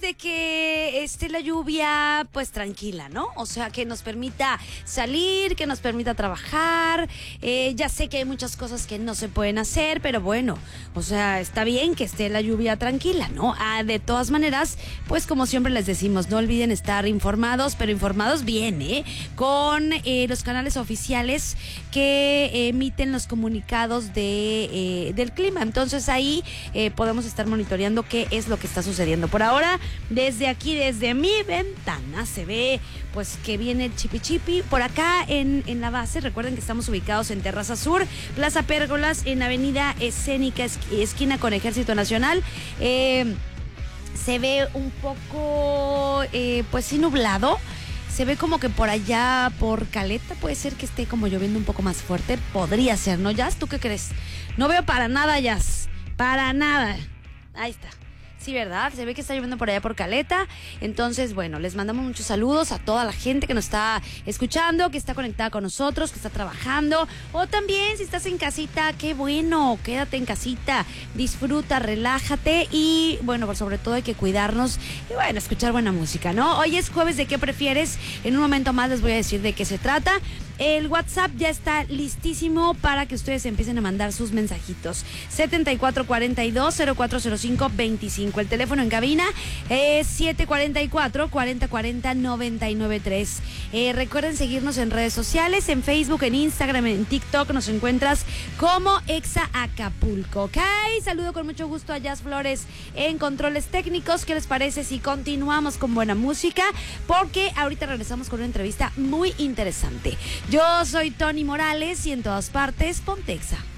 de que esté la lluvia pues tranquila, ¿no? O sea, que nos permita salir, que nos permita trabajar. Ya sé que hay muchas cosas que no se pueden hacer, pero bueno, o sea, está bien que esté la lluvia tranquila, ¿no? De todas maneras, pues como siempre les decimos, no olviden estar informados, pero informados bien, con los canales oficiales que emiten los comunicados del clima. Entonces ahí podemos estar monitoreando qué es lo que está sucediendo. Por ahora, desde aquí, desde mi ventana, se ve pues que viene el chipi chipi. Por acá en la base, recuerden que estamos ubicados en Terraza Sur, Plaza Pérgolas, en Avenida Escénica, esquina con Ejército Nacional. Se ve un poco, pues sí, nublado. Se ve como que por allá, por Caleta, puede ser que esté como lloviendo un poco más fuerte. Podría ser, ¿no, Jazz? ¿Tú qué crees? No veo para nada, Jazz. Para nada. Ahí está. Sí, ¿verdad? Se ve que está lloviendo por allá por Caleta. Entonces, bueno, les mandamos muchos saludos a toda la gente que nos está escuchando, que está conectada con nosotros, que está trabajando. O también, si estás en casita, qué bueno, quédate en casita, disfruta, relájate y, bueno, por sobre todo hay que cuidarnos y, bueno, escuchar buena música, ¿no? Hoy es jueves de ¿qué prefieres? En un momento más les voy a decir de qué se trata. El WhatsApp ya está listísimo para que ustedes empiecen a mandar sus mensajitos. 7442-040525. El teléfono en cabina es 744-4040-993. Recuerden seguirnos en redes sociales, en Facebook, en Instagram, en TikTok. Nos encuentras como Exa Acapulco, ¿ok? Saludo con mucho gusto a Jazz Flores en controles técnicos. ¿Qué les parece si continuamos con buena música? Porque ahorita regresamos con una entrevista muy interesante. Yo soy Tony Morales y en todas partes, ponte Exa.